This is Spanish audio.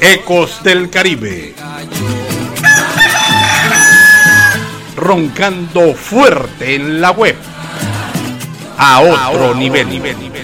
Ecos del Caribe. Roncando fuerte en la web. A otro nivel.